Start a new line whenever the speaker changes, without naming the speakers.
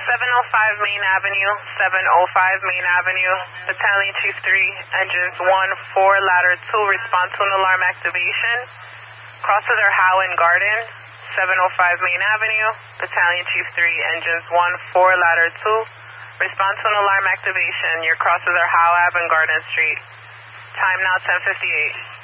705 Main Avenue, 705 Main Avenue, Battalion Chief 3, engines 1, 4, ladder 2, respond to an alarm activation. Crosses are Howe and Garden, 705 Main Avenue, Battalion Chief 3, engines 1, 4, ladder 2, respond to an alarm activation. Your crosses are Howe Ave and Garden Street. Time now 10:58.